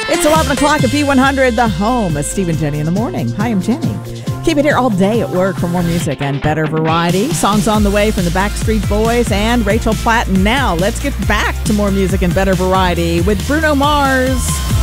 It's 11 o'clock at B100, the home of Steve and Jenny in the morning. Hi, I'm Jenny. Keep it here all day at work for more music and better variety. Songs on the way from the Backstreet Boys and Rachel Platten. Now, let's get back to more music and better variety with Bruno Mars.